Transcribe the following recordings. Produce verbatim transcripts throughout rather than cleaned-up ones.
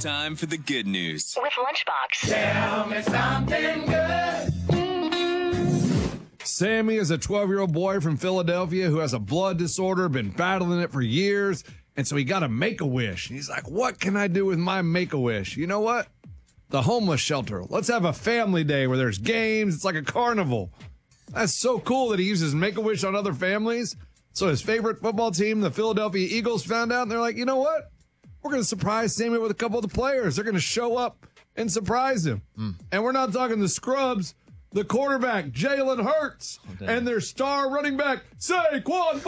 time for the good news. With Lunchbox. Tell me something good. Sammy is a twelve-year-old boy from Philadelphia who has a blood disorder, been battling it for years, and so he got a Make-A-Wish. He's like, what can I do with my Make-A-Wish? You know what? The homeless shelter. Let's have a family day where there's games. It's like a carnival. That's so cool that he uses Make-A-Wish on other families. So his favorite football team, the Philadelphia Eagles, found out, and they're like, you know what? We're going to surprise Sammy with a couple of the players. They're going to show up and surprise him. Mm. And we're not talking the scrubs. The quarterback, Jalen Hurts, oh, and their star running back, Saquon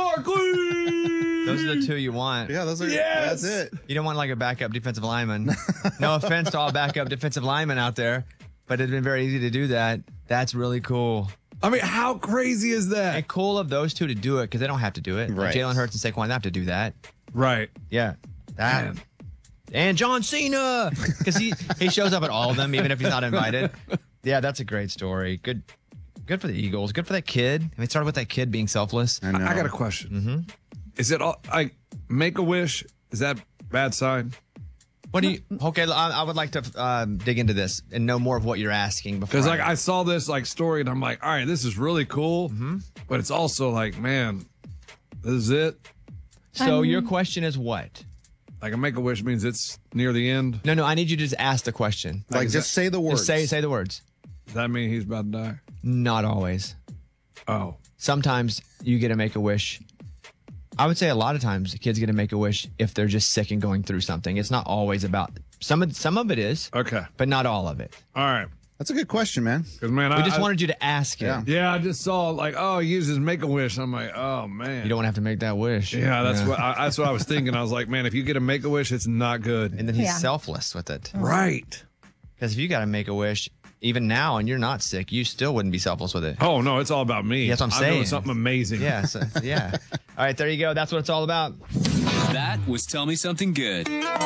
Barkley. Those are the two you want. Yeah, those are. Yes. That's it. You don't want like a backup defensive lineman. No offense to all backup defensive linemen out there, but it's been very easy to do that. That's really cool. I mean, how crazy is that? And cool of those two to do it because they don't have to do it. Right. Like Jalen Hurts and Saquon they have to do that. Right. Yeah. That. Man. And John Cena because he he shows up at all of them even if he's not invited. Yeah, that's a great story. Good, good for the Eagles. Good for that kid. I mean, it started with that kid being selfless. I know. I got a question. Mm-hmm. Is it all like Make-A-Wish? Is that bad sign? What do you? Okay, I, I would like to um, dig into this and know more of what you're asking before. Because like I saw this like story and I'm like, all right, this is really cool, mm-hmm. but it's also like, man, this is it. So Um, your question is what? Like a Make-A-Wish means it's near the end. No, no. I need you to just ask the question. Like, Like, just say the words. Just say say the words. Does that mean he's about to die? Not always. Oh, Sometimes you get to make a wish. I would say a lot of times kids get to make a wish if they're just sick and going through something. It's not always about some of some of it is, okay. but not all of it. All right. That's a good question, man. Because man, We I just I- wanted you to ask it. Yeah. Yeah, I just saw like, oh, he uses Make-A-Wish. I'm like, oh man. You don't want to have to make that wish. Yeah, that's what I, that's what I was thinking. I was like, man, if you get a Make-A-Wish, it's not good. And then he's Yeah. selfless with it. Right. Because if you got to make a wish, even now, and you're not sick, you still wouldn't be selfless with it. Oh no, it's all about me. That's what I'm doing saying. something amazing. Yeah. So, yeah. All right, there you go. That's what it's all about. That was Tell Me Something Good.